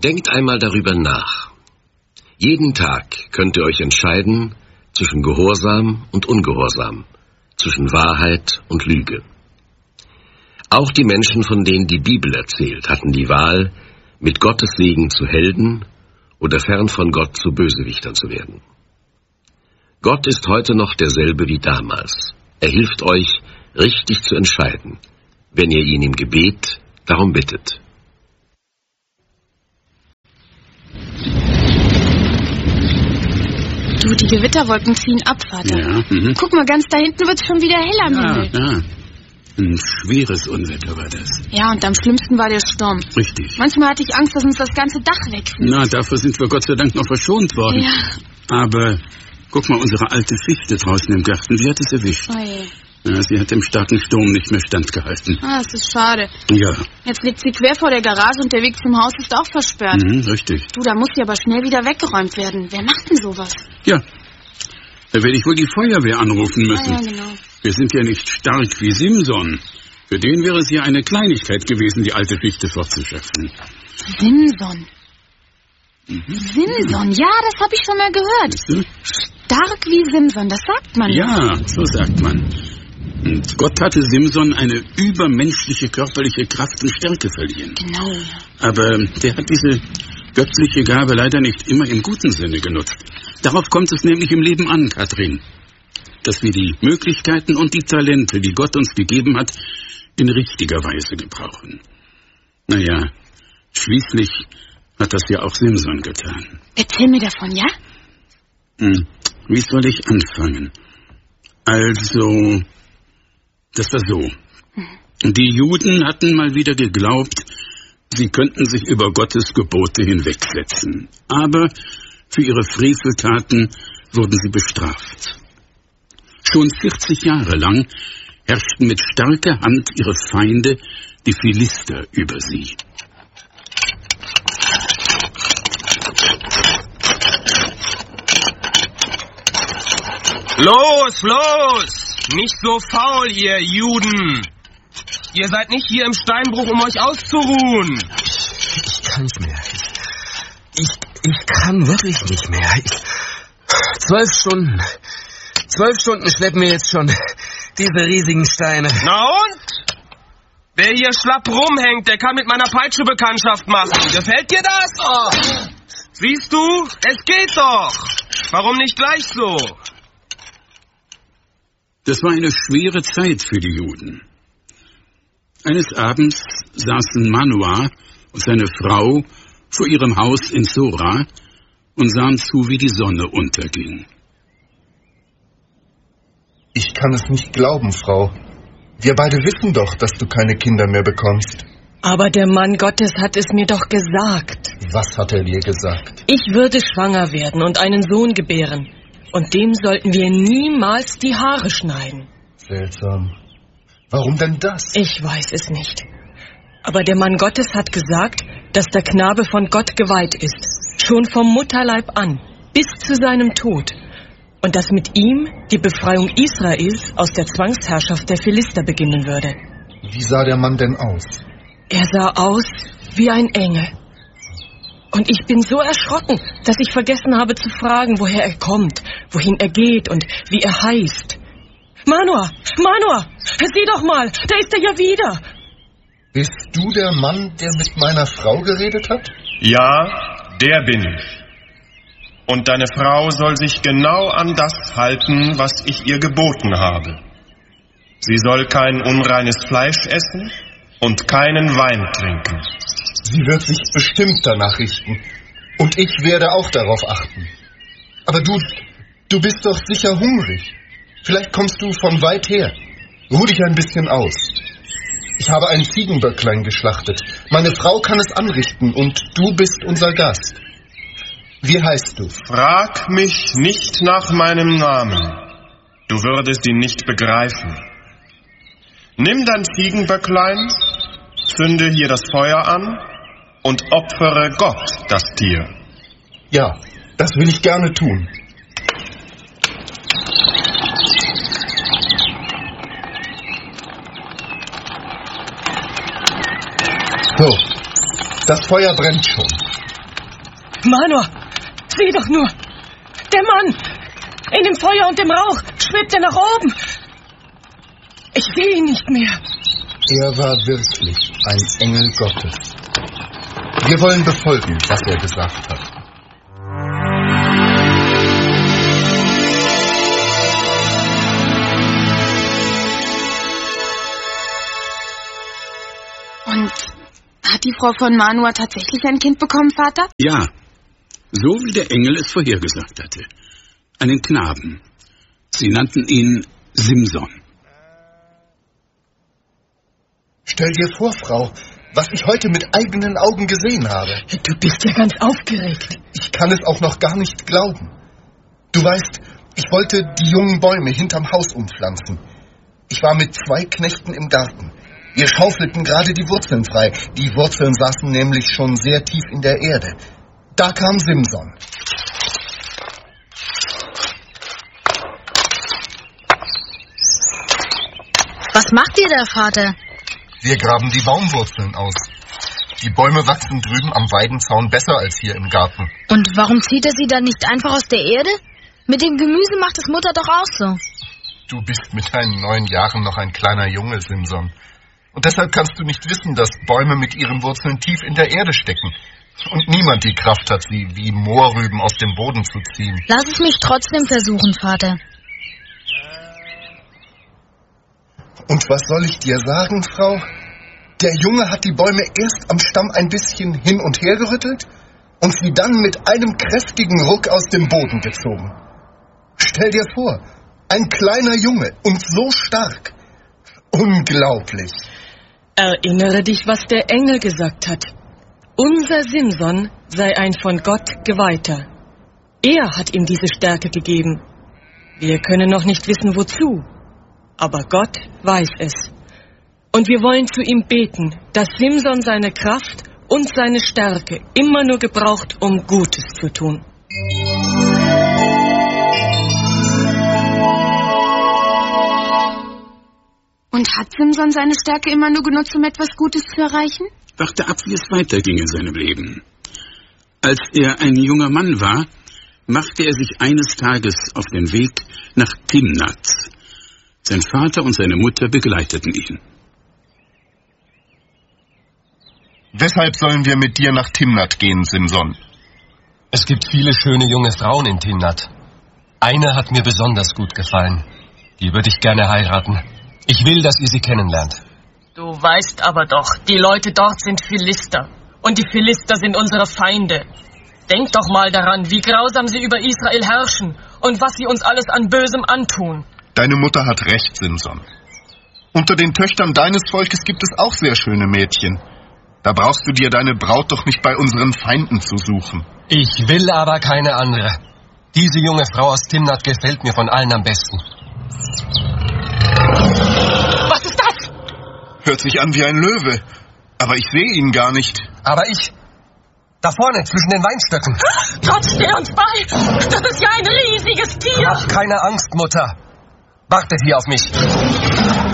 Denkt einmal darüber nach. Jeden Tag könnt ihr euch entscheiden zwischen Gehorsam und Ungehorsam, zwischen Wahrheit und Lüge. Auch die Menschen, von denen die Bibel erzählt, hatten die Wahl, mit Gottes Segen zu Helden oder fern von Gott zu Bösewichtern zu werden. Gott ist heute noch derselbe wie damals. Er hilft euch, richtig zu entscheiden, wenn ihr ihn im Gebet darum bittet. Du, die Gewitterwolken ziehen ab, Vater. Ja, Guck mal, ganz da hinten wird's schon wieder hell am Himmel. Ja. Ein schweres Unwetter war das. Ja, und am schlimmsten war der Sturm. Richtig. Manchmal hatte ich Angst, dass uns das ganze Dach wegfliegt. Na, dafür sind wir Gott sei Dank noch verschont worden. Ja. Aber guck mal, unsere alte Fichte draußen im Garten, die hat es erwischt. Oh je. Ja, sie hat im starken Sturm nicht mehr standgehalten. Ah, das ist schade. Ja. Jetzt liegt sie quer vor der Garage und der Weg zum Haus ist auch versperrt. Richtig. Du, da muss sie aber schnell wieder weggeräumt werden. Wer macht denn sowas? Ja. Da werde ich wohl die Feuerwehr anrufen müssen. Ja, genau. Wir sind ja nicht stark wie Simson. Für den wäre es ja eine Kleinigkeit gewesen, die alte Fichte fortzuschaffen. Simson. Simson, ja, das habe ich schon mal gehört. Weißt du? Stark wie Simson, das sagt man. Ja, so sagt man. Und Gott hatte Simson eine übermenschliche körperliche Kraft und Stärke verliehen. Genau. Aber der hat diese göttliche Gabe leider nicht immer im guten Sinne genutzt. Darauf kommt es nämlich im Leben an, Kathrin. Dass wir die Möglichkeiten und die Talente, die Gott uns gegeben hat, in richtiger Weise gebrauchen. Naja, schließlich hat das ja auch Simson getan. Erzähl mir davon, ja? Wie soll ich anfangen? Also, das war so. Die Juden hatten mal wieder geglaubt, sie könnten sich über Gottes Gebote hinwegsetzen. Aber für ihre Freveltaten wurden sie bestraft. Schon 40 Jahre lang herrschten mit starker Hand ihre Feinde, die Philister, über sie. Los, los! Nicht so faul, ihr Juden! Ihr seid nicht hier im Steinbruch, um euch auszuruhen. Ich kann nicht mehr. Ich kann wirklich nicht mehr. 12 Stunden. 12 Stunden schleppen wir jetzt schon diese riesigen Steine. Na und? Wer hier schlapp rumhängt, der kann mit meiner Peitsche Bekanntschaft machen. Gefällt dir das? Oh. Siehst du? Es geht doch. Warum nicht gleich so? Das war eine schwere Zeit für die Juden. Eines Abends saßen Manoah und seine Frau vor ihrem Haus in Sora und sahen zu, wie die Sonne unterging. Ich kann es nicht glauben, Frau. Wir beide wissen doch, dass du keine Kinder mehr bekommst. Aber der Mann Gottes hat es mir doch gesagt. Was hat er dir gesagt? Ich würde schwanger werden und einen Sohn gebären. Und dem sollten wir niemals die Haare schneiden. Seltsam. Warum denn das? Ich weiß es nicht. Aber der Mann Gottes hat gesagt, dass der Knabe von Gott geweiht ist. Schon vom Mutterleib an, bis zu seinem Tod. Und dass mit ihm die Befreiung Israels aus der Zwangsherrschaft der Philister beginnen würde. Wie sah der Mann denn aus? Er sah aus wie ein Engel. Und ich bin so erschrocken, dass ich vergessen habe zu fragen, woher er kommt, wohin er geht und wie er heißt. Manoah, sieh doch mal, da ist er ja wieder. Bist du der Mann, der mit meiner Frau geredet hat? Ja, der bin ich. Und deine Frau soll sich genau an das halten, was ich ihr geboten habe. Sie soll kein unreines Fleisch essen und keinen Wein trinken. Sie wird sich bestimmt danach richten. Und ich werde auch darauf achten. Aber du bist doch sicher hungrig. Vielleicht kommst du von weit her. Ruh dich ein bisschen aus. Ich habe ein Ziegenböcklein geschlachtet. Meine Frau kann es anrichten und du bist unser Gast. Wie heißt du? Frag mich nicht nach meinem Namen. Du würdest ihn nicht begreifen. Nimm dein Ziegenböcklein, zünde hier das Feuer an und opfere Gott das Tier. Ja, das will ich gerne tun. So, das Feuer brennt schon. Manor, sieh doch nur. Der Mann, in dem Feuer und dem Rauch, schwebt er nach oben. Ich sehe ihn nicht mehr. Er war wirklich ein Engel Gottes. Wir wollen befolgen, was er gesagt hat. Und hat die Frau von Manua tatsächlich ein Kind bekommen, Vater? Ja, so wie der Engel es vorhergesagt hatte. Einen Knaben. Sie nannten ihn Simson. Stell dir vor, Frau, was ich heute mit eigenen Augen gesehen habe. Du bist ja ganz aufgeregt. Ich kann es auch noch gar nicht glauben. Du weißt, ich wollte die jungen Bäume hinterm Haus umpflanzen. Ich war mit 2 Knechten im Garten. Wir schaufelten gerade die Wurzeln frei. Die Wurzeln saßen nämlich schon sehr tief in der Erde. Da kam Simson. Was macht ihr da, Vater? Wir graben die Baumwurzeln aus. Die Bäume wachsen drüben am Weidenzaun besser als hier im Garten. Und warum zieht er sie dann nicht einfach aus der Erde? Mit dem Gemüse macht es Mutter doch auch so. Du bist mit deinen 9 Jahren noch ein kleiner Junge, Simson. Und deshalb kannst du nicht wissen, dass Bäume mit ihren Wurzeln tief in der Erde stecken. Und niemand die Kraft hat, sie wie Mohrrüben aus dem Boden zu ziehen. Lass es mich trotzdem versuchen, Vater. Und was soll ich dir sagen, Frau? Der Junge hat die Bäume erst am Stamm ein bisschen hin und her gerüttelt und sie dann mit einem kräftigen Ruck aus dem Boden gezogen. Stell dir vor, ein kleiner Junge und so stark. Unglaublich. Erinnere dich, was der Engel gesagt hat. Unser Simson sei ein von Gott Geweihter. Er hat ihm diese Stärke gegeben. Wir können noch nicht wissen, wozu. Aber Gott weiß es. Und wir wollen zu ihm beten, dass Simson seine Kraft und seine Stärke immer nur gebraucht, um Gutes zu tun. Und hat Simson seine Stärke immer nur genutzt, um etwas Gutes zu erreichen? Warte ab, wie es weiterging in seinem Leben. Als er ein junger Mann war, machte er sich eines Tages auf den Weg nach Timnat. Sein Vater und seine Mutter begleiteten ihn. Weshalb sollen wir mit dir nach Timnat gehen, Simson? Es gibt viele schöne junge Frauen in Timnat. Eine hat mir besonders gut gefallen. Die würde ich gerne heiraten. Ich will, dass ihr sie kennenlernt. Du weißt aber doch, die Leute dort sind Philister. Und die Philister sind unsere Feinde. Denk doch mal daran, wie grausam sie über Israel herrschen und was sie uns alles an Bösem antun. Deine Mutter hat recht, Simson. Unter den Töchtern deines Volkes gibt es auch sehr schöne Mädchen. Da brauchst du dir deine Braut doch nicht bei unseren Feinden zu suchen. Ich will aber keine andere. Diese junge Frau aus Timnat gefällt mir von allen am besten. Was ist das? Hört sich an wie ein Löwe. Aber ich sehe ihn gar nicht. Aber ich... Da vorne, zwischen den Weinstöcken. Gott, steh uns bei! Das ist ja ein riesiges Tier! Hab keine Angst, Mutter. Wartet hier auf mich.